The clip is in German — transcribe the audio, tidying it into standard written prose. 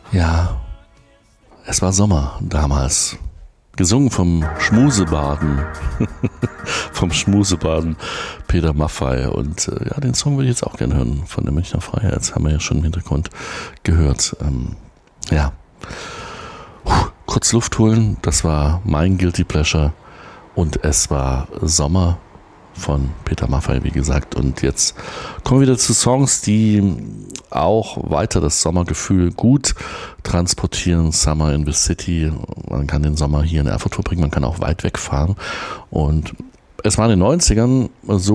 Ja, es war Sommer damals. Gesungen vom Schmusebaden. Vom Schmusebaden Peter Maffay. Und ja, den Song würde ich jetzt auch gerne hören von der Münchner Freiheit. Das haben wir ja schon im Hintergrund gehört. Ja. Kurz Luft holen, das war mein Guilty Pleasure. Und es war Sommer von Peter Maffay, wie gesagt. Und jetzt kommen wir wieder zu Songs, die auch weiter das Sommergefühl gut transportieren. Summer in the City. Man kann den Sommer hier in Erfurt verbringen, man kann auch weit wegfahren. Und es war in den 90ern so,